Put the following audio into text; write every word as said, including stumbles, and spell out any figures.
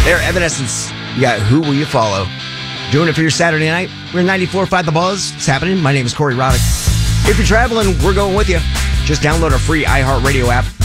There, Evanescence. You got Who Will You Follow? Doing it for your Saturday night. We're ninety-four point five The Buzz. It's happening. My name is Corey Roddick. If you're traveling, we're going with you. Just download our free iHeartRadio app.